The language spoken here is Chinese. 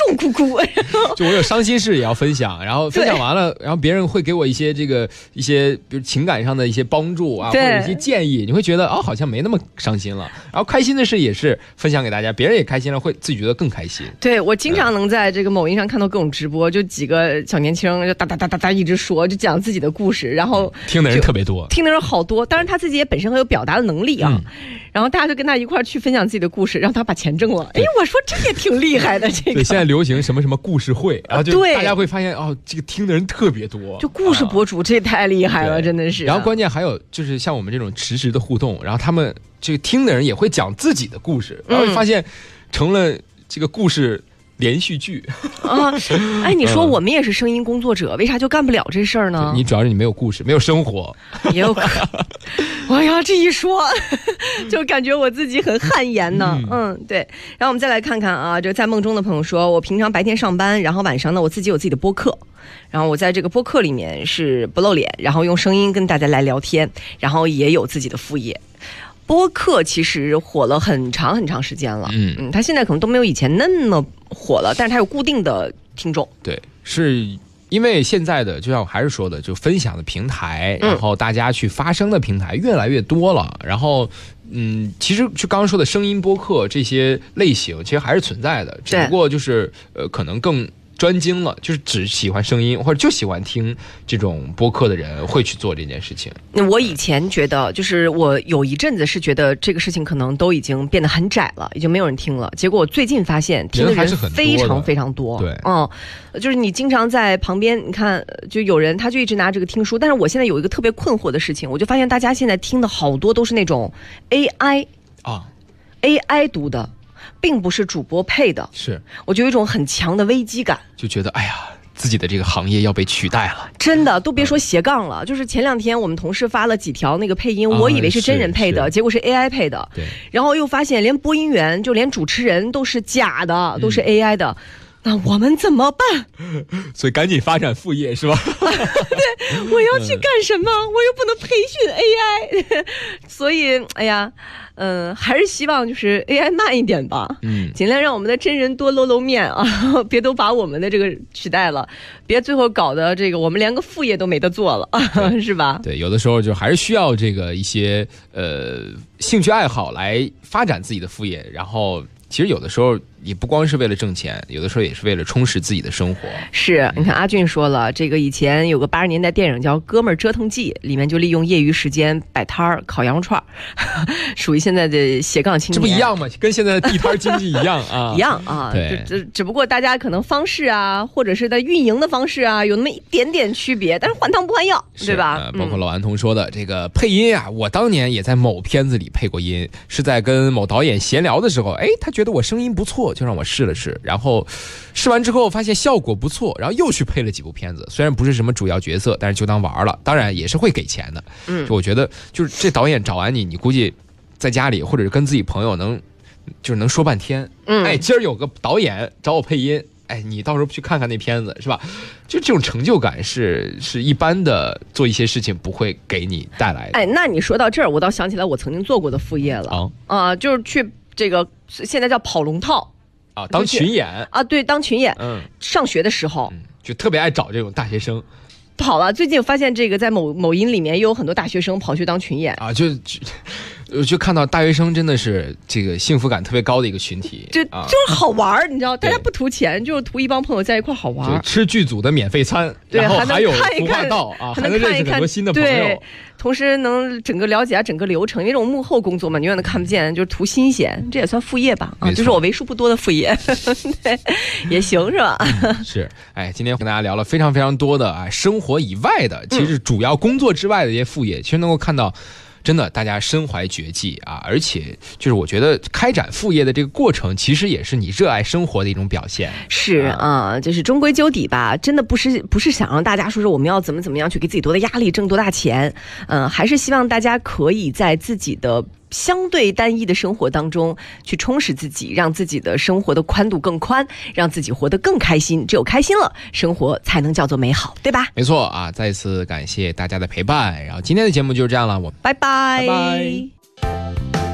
众哭哭。 就我有伤心事也要分享，然后分享完了，然后别人会给我一些比如情感上的一些帮助啊，或者一些建议，你会觉得好像没那么伤心了。然后开心的事也是分享给大家，别人也开心了，会自己觉得更开心。 对，我经常能在这个某音上看到各种直播，就几个小年轻就哒哒哒哒哒一直说，就讲自己的故事，然后听的人特别多， 听的人好多。当然他自己也本身很有表达的能力啊。然后大家就跟他一块儿去分享自己的故事，让他把钱挣了。哎，我说这也挺厉害的。这个对，现在流行什么什么故事会，然后就大家会发现这个听的人特别多。 就故事博主，这也太厉害了，真的是。 然后关键还有就是像我们这种实时的互动，然后他们这个听的人也会讲自己的故事，然后发现成了这个故事连续剧啊！哎，你说我们也是声音工作者，为啥就干不了这事儿呢？ 你主要是你没有故事，没有生活， 也有可能。哎呀，这一说，就感觉我自己很汗颜呢。对。然后我们再来看看啊，这在梦中的朋友说，我平常白天上班，然后晚上呢，我自己有自己的播客。然后我在这个播客里面是不露脸，然后用声音跟大家来聊天，然后也有自己的副业。播客其实火了很长很长时间了，它现在可能都没有以前那么火了，但是它有固定的听众。 对，是因为现在的就像我还是说的，就分享的平台，然后大家去发声的平台越来越多了，然后其实就刚刚说的声音播客这些类型其实还是存在的，只不过就是可能更专精了，就是只喜欢声音或者就喜欢听这种播客的人会去做这件事情。 我以前觉得，就是我有一阵子是觉得这个事情可能都已经变得很窄了，已经没有人听了。结果我最近发现听的人非常非常多。 对， 就是你经常在旁边，你看就有人他就一直拿这个听书，但是我现在有一个特别困惑的事情，我就发现大家现在听的好多都是那种 AI读的。并不是主播配的， 是我就有一种很强的危机感， 就觉得哎呀，自己的这个行业要被取代了， 真的都别说斜杠了。就是前2天我们同事发了几条那个配音，我以为是真人配的，结果是 AI 配的。 对， 然后又发现连播音员，就连主持人都是假的，都是 AI 的。那我们怎么办？ 所以赶紧发展副业是吧？ 对，我要去干什么？我又不能培训 AI， 所以哎呀，还是希望就是 AI 慢一点吧，尽量让我们的真人多露面啊，别都把我们的这个取代了，别最后搞得这个我们连个副业都没得做了，是吧？ 对，有的时候就还是需要这个一些兴趣爱好来发展自己的副业，然后其实有的时候也不光是为了挣钱，有的时候也是为了充实自己的生活。 是，你看阿俊说了，这个以前有个80年代电影叫《哥们儿折腾记》，里面就利用业余时间摆摊儿烤羊肉串，属于现在的斜杠青年。 这不一样吗？跟现在的地摊经济一样啊， 一样啊。对，只不过大家可能方式啊，或者是在运营的方式啊，有那么一点点区别，但是换汤不换药，对吧？ 包括老顽童说的这个配音啊，我当年也在某片子里配过音，是在跟某导演闲聊的时候，他觉得我声音不错，就让我试了试，然后试完之后发现效果不错，然后又去配了几部片子，虽然不是什么主要角色，但是就当玩了，当然也是会给钱的。就我觉得就是这导演找完你估计在家里或者是跟自己朋友能说半天。今儿有个导演找我配音，你到时候去看看那片子是吧？就这种成就感是一般的做一些事情不会给你带来的。 那你说到这儿，我倒想起来我曾经做过的副业了就是去这个现在叫跑龙套啊，当群演啊，对，当群演。上学的时候就特别爱找这种大学生。 跑了，最近发现这个在某音里面也有很多大学生跑去当群演啊，就看到大学生真的是这个幸福感特别高的一个群体， 就是好玩，你知道，大家不图钱，就是图一帮朋友在一块好玩， 吃剧组的免费餐， 对， 然后还有服化道啊， 还能认识很多新的朋友， 对，同时能整个了解整个流程，因为这种幕后工作嘛，你永远都看不见，就是图新鲜，这也算副业吧？就是我为数不多的副业，对，也行是吧？ 是，今天跟大家聊了非常非常多的生活以外的，其实主要工作之外的一些副业，其实能够看到。真的，大家身怀绝技啊！而且，就是我觉得开展副业的这个过程，其实也是你热爱生活的一种表现。 是啊，就是终归究底吧，真的不是想让大家说我们要怎么样去给自己多大压力，挣多大钱。还是希望大家可以在自己的相对单一的生活当中去充实自己，让自己的生活的宽度更宽，让自己活得更开心。只有开心了，生活才能叫做美好，对吧？ 没错啊！再次感谢大家的陪伴，然后今天的节目就是这样了，我拜拜。 拜拜。